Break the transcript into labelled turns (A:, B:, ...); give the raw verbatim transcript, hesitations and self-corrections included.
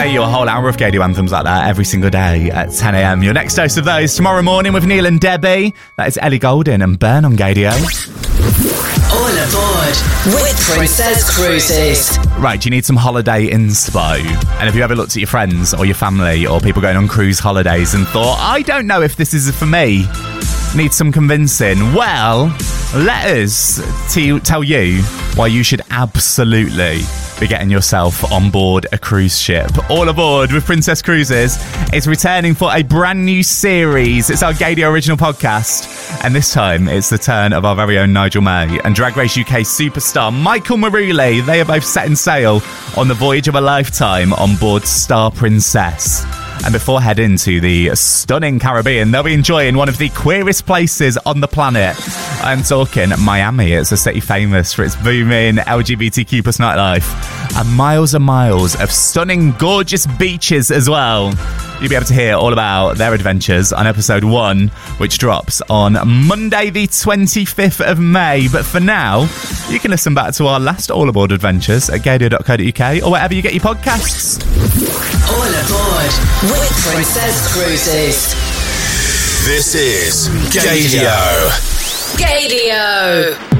A: play you a whole hour of Gaydio anthems like that every single day at ten a.m. Your next dose of those tomorrow morning with Neil and Debbie. That is Ellie Goulding and Burn on Gaydio.
B: All aboard with Princess Cruises.
A: Right, do you need some holiday inspo? And have you ever looked at your friends or your family or people going on cruise holidays and thought, I don't know if this is for me? Need some convincing? Well, let us t- tell you why you should absolutely be getting yourself on board a cruise ship. All Aboard with Princess Cruises is returning for a brand new series. It's our Gaydio original podcast, and this time it's the turn of our very own Nigel May and Drag Race U K superstar Michael Maruli. They are both setting sail on the voyage of a lifetime on board Star Princess. And before heading to the stunning Caribbean, they'll be enjoying one of the queerest places on the planet. I'm talking Miami. It's a city famous for its booming L G B T Q plus nightlife. And miles and miles of stunning, gorgeous beaches as well. You'll be able to hear all about their adventures on episode one, which drops on Monday the twenty-fifth of May. But for now, you can listen back to our last All Aboard adventures at gaydio dot co dot uk or wherever you get your podcasts.
B: All Aboard with Princess Cruises.
C: This is Gaydio.
B: Gaydio.